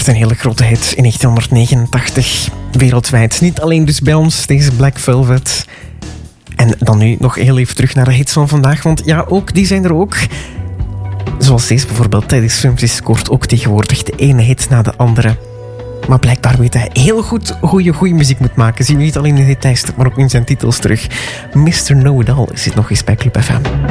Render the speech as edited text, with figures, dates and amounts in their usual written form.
een hele grote hit in 1989. Wereldwijd. Niet alleen dus bij ons, deze Black Velvet. En dan nu nog heel even terug naar de hits van vandaag. Want ja, ook die zijn er ook. Zoals deze bijvoorbeeld. Teddy Swims scoort ook tegenwoordig de ene hit na de andere. Maar blijkbaar weet hij heel goed hoe je goede muziek moet maken. Zien we niet alleen in dit lijst, maar ook in zijn titels terug. Mr. Know-It-All zit nog eens bij Club FM.